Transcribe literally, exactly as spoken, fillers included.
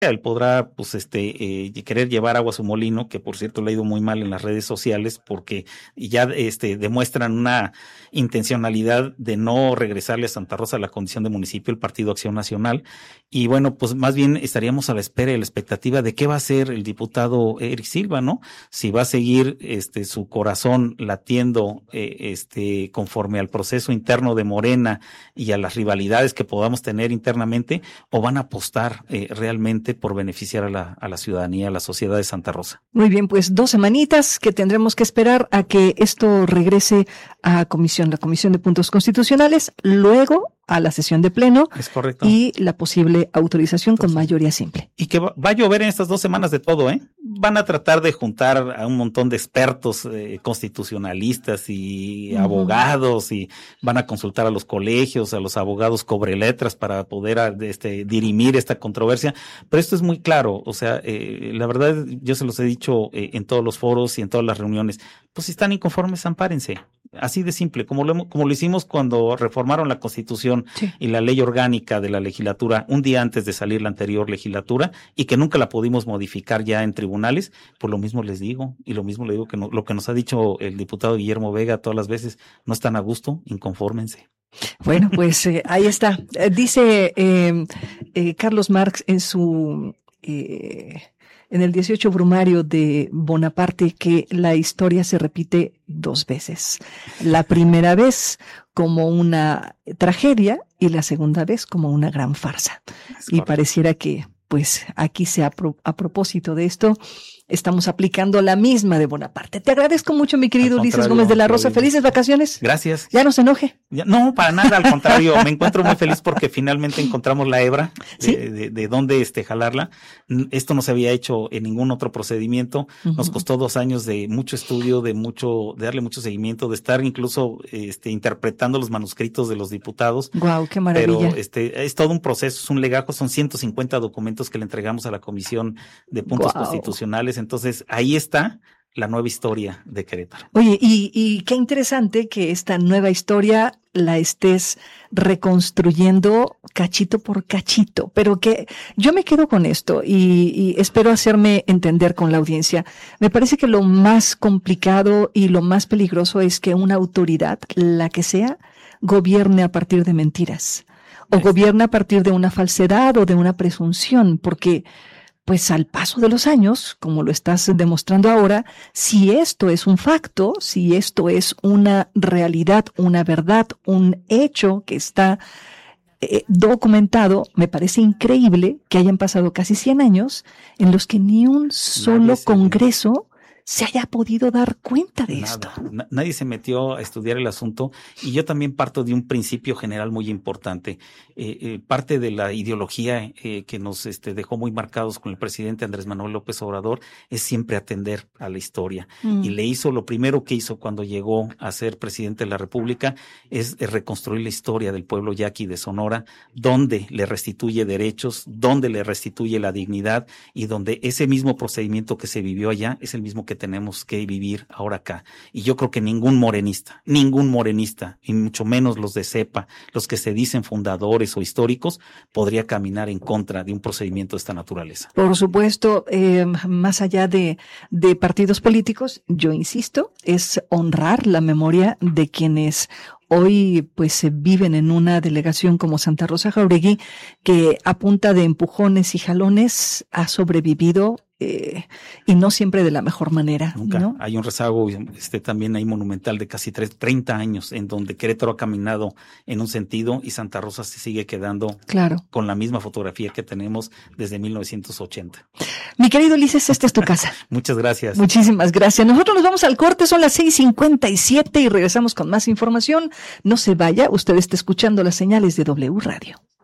Él podrá, pues, este, eh, querer llevar agua a su molino, que por cierto le ha ido muy mal en las redes sociales, porque ya, este, demuestran una intencionalidad de no regresarle a Santa Rosa la condición de municipio, el Partido Acción Nacional. Y bueno, pues más bien estaríamos a la espera y a la expectativa de qué va a hacer el diputado Eric Silva, ¿no? Si va a seguir, este, su corazón latiendo, eh, este, conforme al proceso interno de Morena y a las rivalidades que podamos tener internamente, o van a apostar, eh, realmente por beneficiar a la, a la ciudadanía, a la sociedad de Santa Rosa. Muy bien, pues dos semanitas que tendremos que esperar a que esto regrese a comisión, la Comisión de Puntos Constitucionales, luego a la sesión de pleno. Es correcto. Y la posible autorización Entonces, con mayoría simple. Y que va, va a llover en estas dos semanas de todo, ¿eh? Van a tratar de juntar a un montón de expertos eh, constitucionalistas y uh-huh. abogados, y van a consultar a los colegios, a los abogados cobreletras para poder este, dirimir esta controversia. Pero esto es muy claro, o sea, eh, la verdad, yo se los he dicho eh, en todos los foros y en todas las reuniones, pues si están inconformes, ampárense. Así de simple, como lo, como lo hicimos cuando reformaron la Constitución sí. y la ley orgánica de la legislatura un día antes de salir la anterior legislatura, y que nunca la pudimos modificar ya en tribunales. Pues lo mismo les digo, y lo mismo le digo que no, lo que nos ha dicho el diputado Guillermo Vega todas las veces: no están a gusto, inconfórmense. Bueno, pues eh, ahí está. Eh, dice eh, eh, Carlos Marx en su... Eh, en el dieciocho Brumario de Bonaparte, que la historia se repite dos veces. La primera vez como una tragedia y la segunda vez como una gran farsa. Y pareciera que, pues, aquí se a, pro, a propósito de esto, estamos aplicando la misma de Bonaparte. Te agradezco mucho, mi querido Ulises Gómez de la Rosa. Felices vacaciones. Gracias. Ya no se enoje. Ya, no, para nada, al contrario. Me encuentro muy feliz porque finalmente encontramos la hebra de, ¿sí? de, de, de dónde este, jalarla. Esto no se había hecho en ningún otro procedimiento. Uh-huh. Nos costó dos años de mucho estudio, de mucho, de darle mucho seguimiento, de estar incluso este, interpretando los manuscritos de los diputados. Guau, qué maravilla. Pero este, es todo un proceso, es un legajo, son ciento cincuenta documentos que le entregamos a la Comisión de Puntos Guau. Constitucionales. Entonces, ahí está la nueva historia de Querétaro. Oye, y, y qué interesante que esta nueva historia la estés reconstruyendo cachito por cachito, pero que yo me quedo con esto y, y espero hacerme entender con la audiencia. Me parece que lo más complicado y lo más peligroso es que una autoridad, la que sea, gobierne a partir de mentiras o es. gobierne a partir de una falsedad o de una presunción, porque pues al paso de los años, como lo estás demostrando ahora, si esto es un facto, si esto es una realidad, una verdad, un hecho que está eh, documentado, me parece increíble que hayan pasado casi cien años en los que ni un solo congreso se haya podido dar cuenta de Nada, esto. Na- nadie se metió a estudiar el asunto, y yo también parto de un principio general muy importante. Eh, eh, parte de la ideología eh, que nos este, dejó muy marcados con el presidente Andrés Manuel López Obrador es siempre atender a la historia. Mm. Y le hizo, lo primero que hizo cuando llegó a ser presidente de la República es, es reconstruir la historia del pueblo yaqui de Sonora, donde le restituye derechos, donde le restituye la dignidad, y donde ese mismo procedimiento que se vivió allá es el mismo que tenemos que vivir ahora acá. Y yo creo que ningún morenista, ningún morenista, y mucho menos los de cepa, los que se dicen fundadores o históricos, podría caminar en contra de un procedimiento de esta naturaleza. Por supuesto, eh, más allá de, de partidos políticos, yo insisto, es honrar la memoria de quienes hoy pues se viven en una delegación como Santa Rosa Jáuregui, que a punta de empujones y jalones ha sobrevivido eh, y no siempre de la mejor manera. Nunca. ¿No? Hay un rezago este también hay monumental de casi treinta años en donde Querétaro ha caminado en un sentido y Santa Rosa se sigue quedando claro. con la misma fotografía que tenemos desde mil novecientos ochenta. Mi querido Ulises, esta es tu casa. Muchas gracias. Muchísimas gracias. Nosotros nos vamos al corte, son las seis cincuenta y siete y regresamos con más información. No se vaya, usted está escuchando las señales de W Radio.